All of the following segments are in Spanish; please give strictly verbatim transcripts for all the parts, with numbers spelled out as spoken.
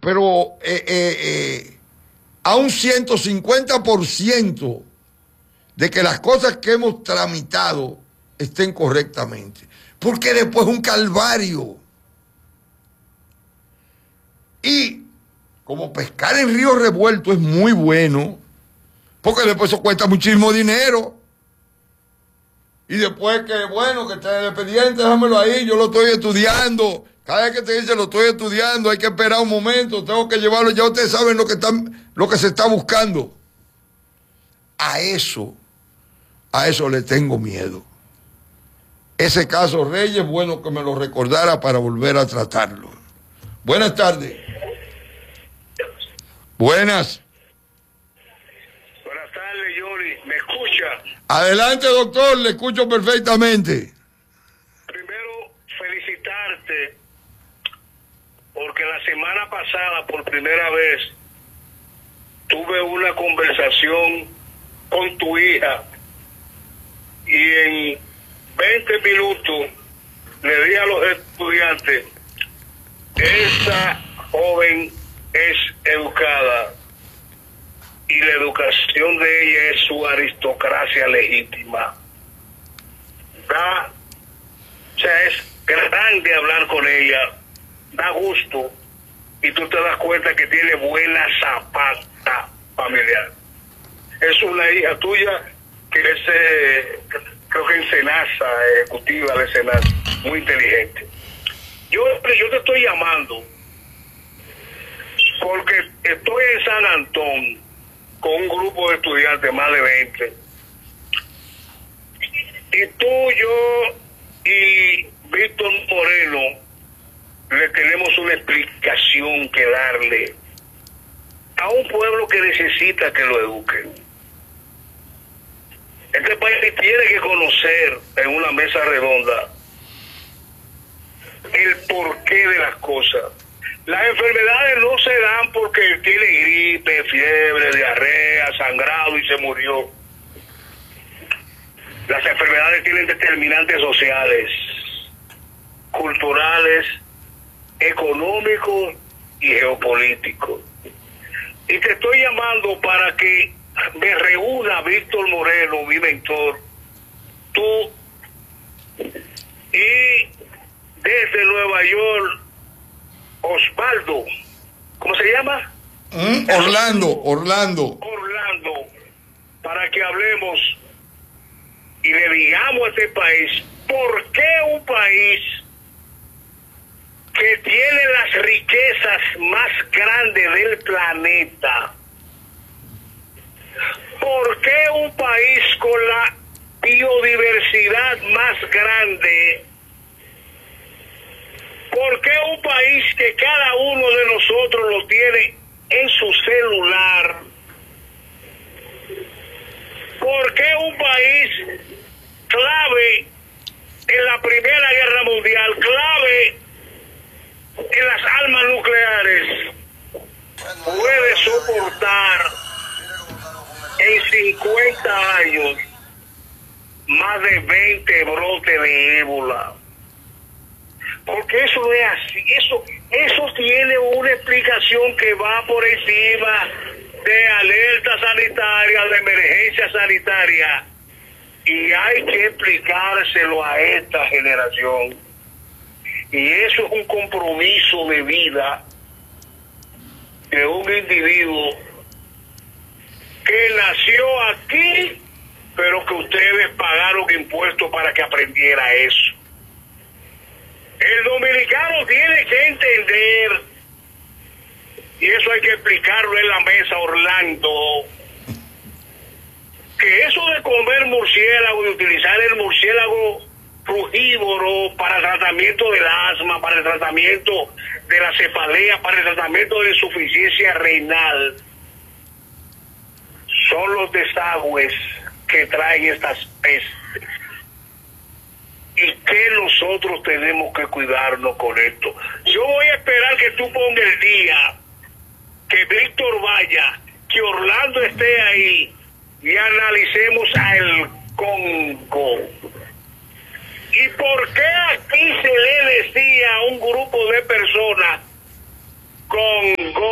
pero eh, eh, eh, a un ciento cincuenta por ciento de que las cosas que hemos tramitado estén correctamente. Porque después es un calvario. Y como pescar en río revuelto es muy bueno, porque después eso cuesta muchísimo dinero. Y después que, bueno, que está el expediente, déjamelo ahí, yo lo estoy estudiando. Cada vez que te dice lo estoy estudiando, hay que esperar un momento, tengo que llevarlo, ya ustedes saben lo que están, lo que se está buscando. A eso, a eso le tengo miedo. Ese caso Reyes, bueno que me lo recordara para volver a tratarlo. Buenas tardes. Buenas. Buenas tardes, Yoli. ¿Me escucha? Adelante, doctor, le escucho perfectamente. Primero, felicitarte porque la semana pasada, por primera vez, tuve una conversación con tu hija y en veinte minutos le dije a los estudiantes, esa joven es educada y la educación de ella es su aristocracia legítima. Da, o sea, es grande hablar con ella, da gusto y tú te das cuenta que tiene buena zapata familiar. Es una hija tuya que es, eh, creo que en Senasa, ejecutiva de Senasa, muy inteligente. Yo, yo te estoy llamando porque estoy en San Antón con un grupo de estudiantes, más de veinte. Y tú, yo y Víctor Moreno le tenemos una explicación que darle a un pueblo que necesita que lo eduquen. Este país tiene que conocer en una mesa redonda el porqué de las cosas. Las enfermedades no se dan porque tiene gripe, fiebre, diarrea, sangrado y se murió. Las enfermedades tienen determinantes sociales, culturales, económicos y geopolíticos. Y te estoy llamando para que me reúna Víctor Moreno, mi mentor, tú, y desde Nueva York, Osvaldo, ¿cómo se llama? ¿Mm? Orlando, Orlando. Orlando, para que hablemos y le digamos a este país, ¿por qué un país que tiene las riquezas más grandes del planeta, por qué un país con la biodiversidad más grande, por qué un país que cada uno de nosotros lo tiene en su celular, por qué un país clave en la Primera Guerra Mundial, clave en las armas nucleares, puede soportar en cincuenta años más de veinte brotes de ébola? Porque eso no es así, eso, eso tiene una explicación que va por encima de alerta sanitaria, de emergencia sanitaria, y hay que explicárselo a esta generación. Y eso es un compromiso de vida de un individuo que nació aquí, pero que ustedes pagaron impuestos para que aprendiera eso. El dominicano tiene que entender, y eso hay que explicarlo en la mesa, Orlando, que eso de comer murciélago y utilizar el murciélago frugívoro para el tratamiento del asma, para el tratamiento de la cefalea, para el tratamiento de insuficiencia renal, son los desagües que traen estas pestes. Y que nosotros tenemos que cuidarnos con esto. Yo voy a esperar que tú pongas el día, que Víctor vaya, que Orlando esté ahí y analicemos a el Congo. ¿Y por qué aquí se le decía a un grupo de personas Congo?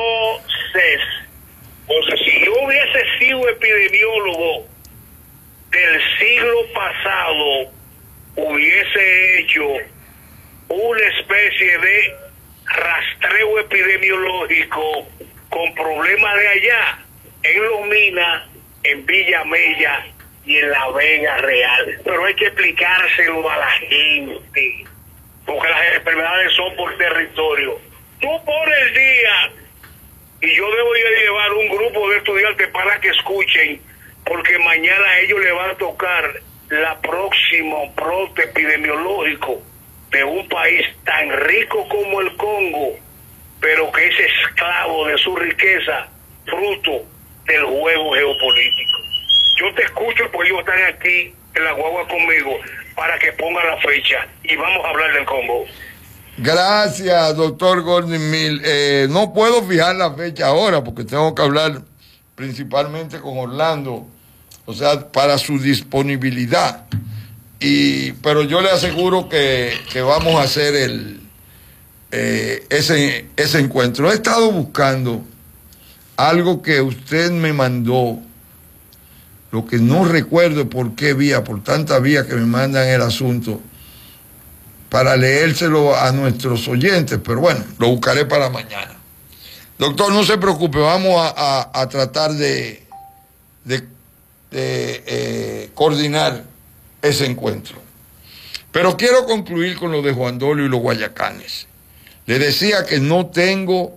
Entonces, si yo hubiese sido epidemiólogo del siglo pasado, hubiese hecho una especie de rastreo epidemiológico con problemas de allá, en Los Minas, en Villa Mella y en La Vega Real. Pero hay que explicárselo a la gente, porque las enfermedades son por territorio. Tú pones el día, y yo debo de llevar un grupo de estudiantes para que escuchen, porque mañana a ellos les va a tocar la próxima brote epidemiológico de un país tan rico como el Congo, pero que es esclavo de su riqueza, fruto del juego geopolítico. Yo te escucho porque ellos están aquí en la guagua conmigo para que ponga la fecha y vamos a hablar del Congo. Gracias, doctor Gordon Mill. Eh, no puedo fijar la fecha ahora porque tengo que hablar principalmente con Orlando, o sea, para su disponibilidad. Y, pero yo le aseguro que, que vamos a hacer el, eh, ese, ese encuentro. He estado buscando algo que usted me mandó, lo que no recuerdo por qué vía, por tanta vía que me mandan el asunto, para leérselo a nuestros oyentes, pero bueno, lo buscaré para mañana. Doctor, no se preocupe, vamos a, a, a tratar de, de, de eh, coordinar ese encuentro. Pero quiero concluir con lo de Juan Dolio y los Guayacanes. Le decía que no tengo,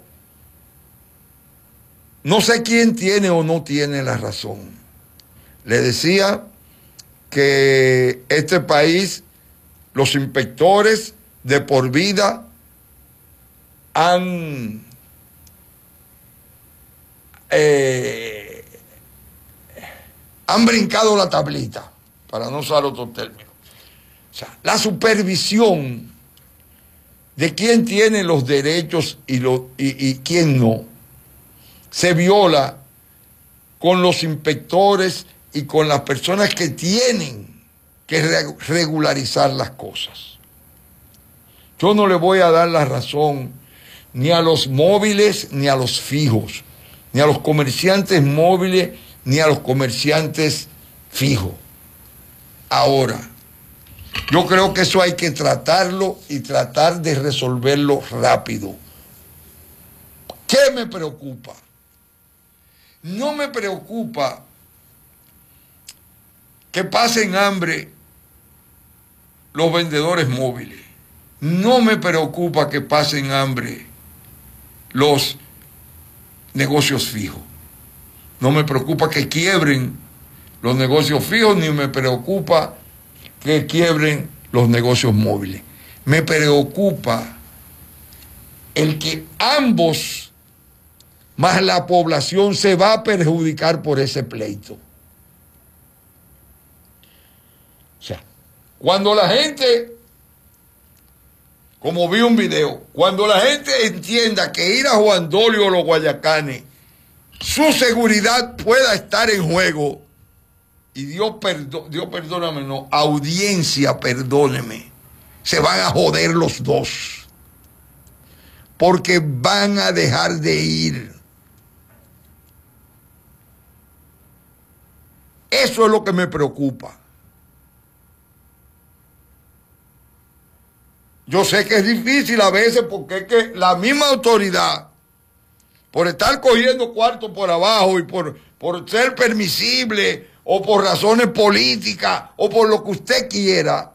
no sé quién tiene o no tiene la razón. Le decía que este país, los inspectores de por vida han eh, han brincado la tablita, para no usar otro término. O sea, la supervisión de quién tiene los derechos y, lo, y, y quién no se viola con los inspectores y con las personas que tienen que regularizar las cosas. Yo no le voy a dar la razón ni a los móviles ni a los fijos, ni a los comerciantes móviles ni a los comerciantes fijos. Ahora, yo creo que eso hay que tratarlo y tratar de resolverlo rápido. ¿Qué me preocupa? No me preocupa que pasen hambre los vendedores móviles. No me preocupa que pasen hambre los negocios fijos. No me preocupa que quiebren los negocios fijos, ni me preocupa que quiebren los negocios móviles. Me preocupa el que ambos, más la población, se va a perjudicar por ese pleito. O sea, cuando la gente, como vi un video, cuando la gente entienda que ir a Juan Dolio o los Guayacanes, su seguridad pueda estar en juego, y Dios, perdo, Dios perdóname, no, audiencia, perdóneme, se van a joder los dos, porque van a dejar de ir. Eso es lo que me preocupa. Yo sé que es difícil a veces porque es que la misma autoridad, por estar cogiendo cuartos por abajo y por, por ser permisible o por razones políticas o por lo que usted quiera,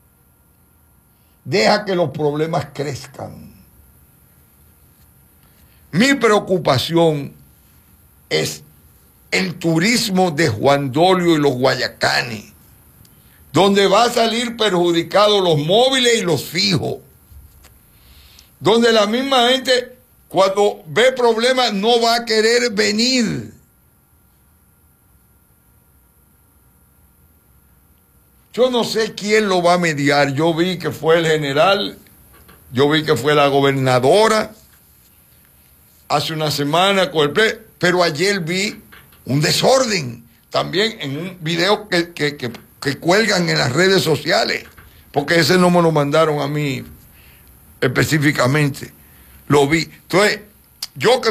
deja que los problemas crezcan. Mi preocupación es el turismo de Juan Dolio y los Guayacanes, donde va a salir perjudicados los móviles y los fijos, donde la misma gente cuando ve problemas no va a querer venir. Yo no sé quién lo va a mediar. Yo vi que fue el general, yo vi que fue la gobernadora hace una semana con el pre, pero ayer vi un desorden también en un video que, que, que, que cuelgan en las redes sociales, porque ese no me lo mandaron a mí específicamente, lo vi. Entonces, yo que